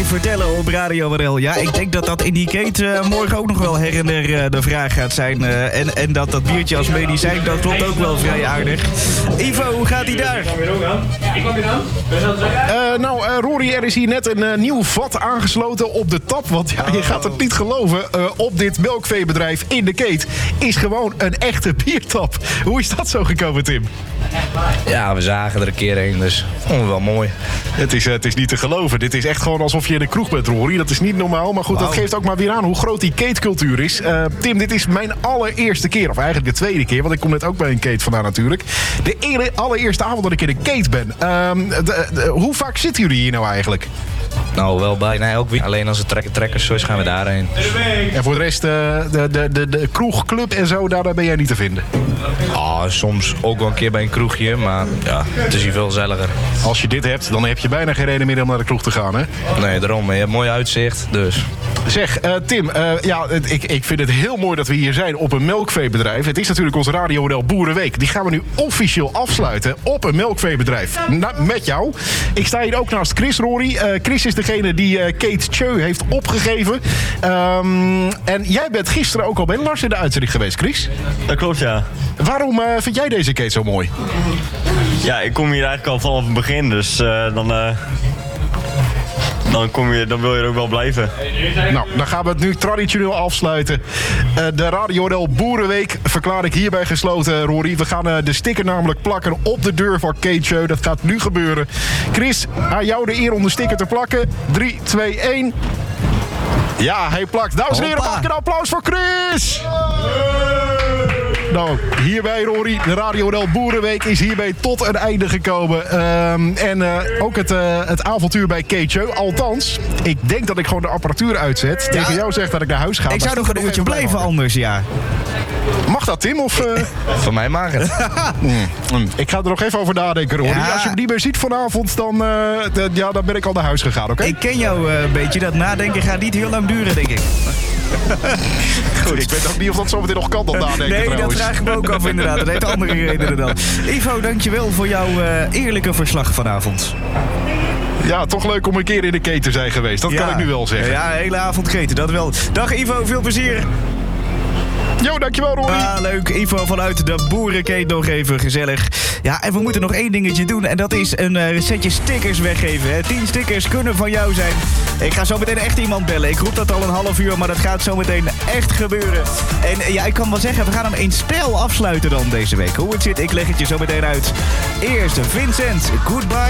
vertellen op Radio RL. Ja, ik denk dat dat in die kate morgen ook nog wel her en der de vraag gaat zijn. En dat biertje als medicijn, dat klopt ook wel vrij aardig. Ivo, hoe gaat hij daar? Ik kwam weer aan. Rory, er is hier net een nieuw vat aangesloten op de tap. Want ja, je gaat het niet geloven. Op dit melkveebedrijf in de Keet is gewoon een echte biertap. Hoe is dat zo gekomen, Tim? Ja, we zagen er een keer heen, dus vonden we wel mooi. Het is niet te geloven. Dit is echt gewoon alsof je in de kroeg bent, Rory. Dat is niet normaal. Maar goed, Dat geeft ook maar weer aan hoe groot die Keetcultuur is. Tim, dit is mijn allereerste keer. Of eigenlijk de tweede keer, want ik kom net ook bij een Keet vandaan natuurlijk. De allereerste avond dat ik in een Keet ben. Hoe vaak zitten jullie hier nou eigenlijk? Nou, wel bijna elk week. Alleen als het trekkers zo is, gaan we daarheen. En voor de rest, de kroegclub en zo, daar ben jij niet te vinden? Soms ook wel een keer bij een kroegje, maar ja, het is hier veel gezelliger. Als je dit hebt, dan heb je bijna geen reden meer om naar de kroeg te gaan, hè? Nee, daarom. Je hebt mooi uitzicht, dus... Zeg, Tim, ik vind het heel mooi dat we hier zijn op een melkveebedrijf. Het is natuurlijk onze Radio RL Boerenweek. Die gaan we nu officieel afsluiten op een melkveebedrijf. Met jou. Ik sta hier ook naast Chris, Rory. Chris is degene die Kate Tjeu heeft opgegeven. En jij bent gisteren ook al bij Lars in de uitzending geweest, Chris. Dat klopt, ja. Waarom vind jij deze Kate zo mooi? Ja, ik kom hier eigenlijk al vanaf het begin, dus dan wil je er ook wel blijven. Nou, dan gaan we het nu traditioneel afsluiten. De Radio RL Boerenweek verklaar ik hierbij gesloten, Rory. We gaan de sticker namelijk plakken op de deur van Kate Tjeu. Dat gaat nu gebeuren. Chris, aan jou de eer om de sticker te plakken. 3, 2, 1. Ja, hij plakt. Dames en heren, maak een applaus voor Chris! Nou, hierbij, Rory, de Radio RL Boerenweek is hierbij tot een einde gekomen. Ook het avontuur bij Kate Tjeu. Althans, ik denk dat ik gewoon de apparatuur uitzet. Ja. Tegen jou zeg dat ik naar huis ga. Ik zou nog een uurtje blijven anders, ja. Mag dat, Tim? Of, Van mij mag het. Ik ga er nog even over nadenken, Rory. Ja. Als je me niet meer ziet vanavond, dan ben ik al naar huis gegaan, oké? Ik ken jou een beetje. Dat nadenken gaat niet heel lang duren, denk ik. Goed, ik weet ook niet of dat zometeen nog kan, dat nadenken. Nee, trouwens. Dat vraag ik me ook af inderdaad. Dat heeft andere redenen dan. Ivo, dankjewel voor jouw eerlijke verslag vanavond. Ja, toch leuk om een keer in de Kate te zijn geweest. Dat kan ik nu wel zeggen. Ja, hele avond keten, dat wel. Dag Ivo, veel plezier. Jo, dankjewel Rory. Leuk. Ivo vanuit de Boerenkeet nog even gezellig. Ja, en we moeten nog één dingetje doen. En dat is een setje stickers weggeven. Hè. 10 stickers kunnen van jou zijn. Ik ga zo meteen echt iemand bellen. Ik roep dat al een half uur, maar dat gaat zo meteen echt gebeuren. En ja, ik kan wel zeggen, we gaan hem in stijl afsluiten dan deze week. Hoe het zit, ik leg het je zo meteen uit. Eerst Vincent, Goodbye.